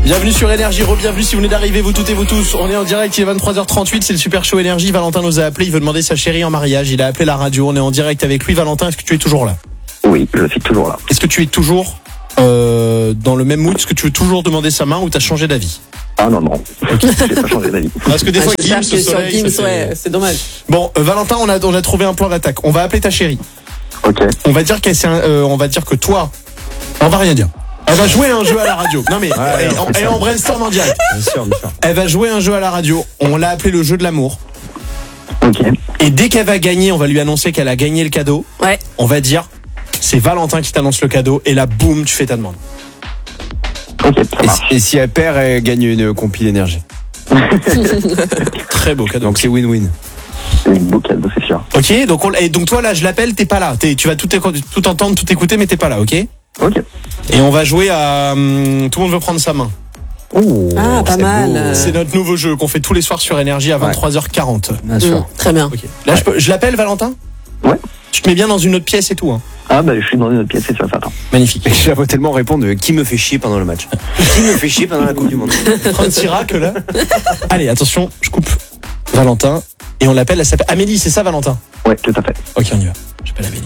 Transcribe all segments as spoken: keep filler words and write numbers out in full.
Bienvenue sur Énergie, re-bienvenue si vous venez d'arriver, vous toutes et vous tous. On est en direct, il est vingt-trois heures trente-huit, c'est le Super Show Énergie. Valentin nous a appelé, il veut demander sa chérie en mariage. Il a appelé la radio, on est en direct avec lui. Valentin, est-ce que tu es toujours là? Oui, je suis toujours là. Est-ce que tu es toujours euh, dans le même mood? Est-ce que tu veux toujours demander sa main ou t'as changé d'avis? Ah non, non, j'ai pas changé d'avis. Parce que des Ah, fois, j'espère Gims, que ce sur soleil, Gims, ça fait- ouais, c'est dommage. Bon, euh, Valentin, on a, on a trouvé un plan d'attaque. On va appeler ta chérie. Ok. On va dire qu'elle, c'est un- euh, on va dire que toi, on va rien dire. Elle va jouer un jeu à la radio. Non mais, Ouais, elle, on fait elle est ça. en brainstorm en direct. Bien sûr, bien sûr. Elle va jouer un jeu à la radio. On l'a appelé le jeu de l'amour. Ok. Et dès qu'elle va gagner, on va lui annoncer qu'elle a gagné le cadeau. Ouais. On va dire, c'est Valentin qui t'annonce le cadeau. Et là, boum, tu fais ta demande. Ok, ça Et, marche. si- et si elle perd, elle gagne une compil énergie. Très beau cadeau. Donc c'est win-win. C'est un beau cadeau, c'est sûr. Ok, donc, on, et donc toi là, je l'appelle, t'es pas là. T'es, tu vas tout, éco- tout entendre, tout écouter, mais t'es pas là, ok? Ok. Et on va jouer à hum, tout le monde veut prendre sa main. Oh, Ah, pas c'est mal. beau. Euh. C'est notre nouveau jeu qu'on fait tous les soirs sur Énergie à vingt-trois heures quarante. Bien sûr. Mmh, très bien. Ok. Là, je, peux- je l'appelle Valentin? Ouais. Tu te mets bien dans une autre pièce et tout, hein. Ah bah je suis dans une autre pièce, c'est sûr, ça attend. Magnifique. Et je la vois tellement répondre euh, qui me fait chier pendant le match. Qui me fait chier pendant la Coupe du Monde. Franck Chirac là. Allez, attention, je coupe Valentin et on l'appelle, elle s'appelle Amélie, c'est ça Valentin? Ouais, tout à fait. Ok, on y va. J'appelle Amélie.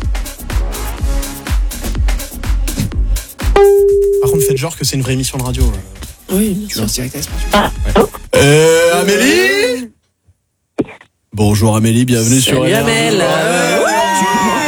Par contre, faites genre que c'est une vraie émission de radio. Oui, Tu lances direct à l'espace. Euh, Amélie? Bonjour Amélie, bienvenue sur Salut Énergie. Amel. Ouais.